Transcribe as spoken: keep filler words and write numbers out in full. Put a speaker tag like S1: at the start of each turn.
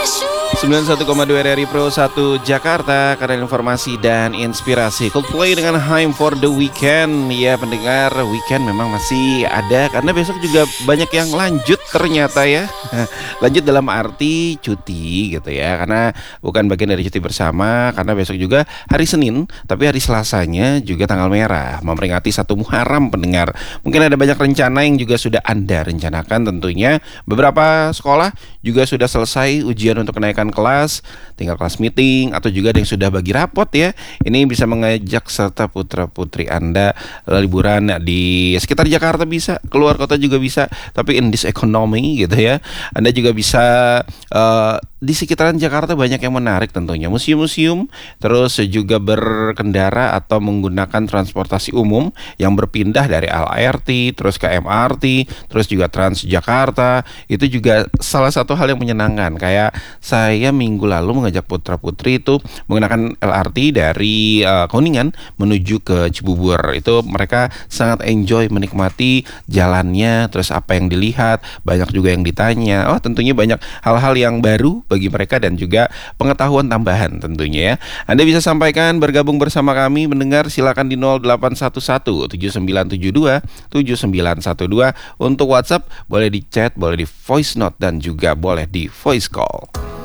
S1: sembilan puluh satu koma dua R R I Pro satu Jakarta, karena informasi dan inspirasi. Coldplay dengan Time for the Weekend. Ya pendengar, weekend memang masih ada karena besok juga banyak yang lanjut ternyata ya. Lanjut dalam arti cuti gitu ya, karena bukan bagian dari cuti bersama, karena besok juga hari Senin, tapi hari Selasanya juga tanggal merah, memperingati satu Muharram pendengar. Mungkin ada banyak rencana yang juga sudah Anda rencanakan tentunya. Beberapa sekolah juga sudah selesai ujian untuk kenaikan kelas, tinggal kelas meeting, atau juga ada yang sudah bagi rapot ya. Ini bisa mengajak serta putra-putri Anda liburan di sekitar Jakarta, bisa keluar kota juga bisa, tapi in this economy gitu ya. Anda juga bisa uh, di sekitaran Jakarta banyak yang menarik tentunya, museum-museum, terus juga berkendara atau menggunakan transportasi umum yang berpindah dari L R T terus ke M R T, terus juga Transjakarta. Itu juga salah satu hal yang menyenangkan. Kayak saya minggu lalu mengajak putra-putri itu menggunakan L R T dari uh, Kuningan menuju ke Cibubur. Itu mereka sangat enjoy menikmati jalannya, terus apa yang dilihat, banyak juga yang ditanya. Oh, tentunya banyak hal-hal yang baru bagi mereka dan juga pengetahuan tambahan tentunya ya. Anda bisa sampaikan, bergabung bersama kami mendengar, silakan di nol delapan satu satu tujuh sembilan tujuh dua tujuh sembilan satu dua. Untuk WhatsApp boleh di chat, boleh di voice note, dan juga boleh di voice call.